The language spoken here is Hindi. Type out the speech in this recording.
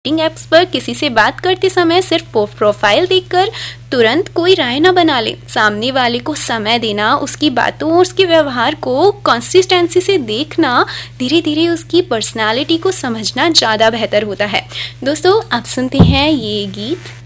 डेटिंग ऐप्स पर किसी से बात करते समय सिर्फ प्रोफाइल देखकर तुरंत कोई राय ना बना ले। सामने वाले को समय देना, उसकी बातों और उसके व्यवहार को कंसिस्टेंसी से देखना, धीरे धीरे उसकी पर्सनालिटी को समझना ज़्यादा बेहतर होता है। दोस्तों, आप सुनते हैं ये गीत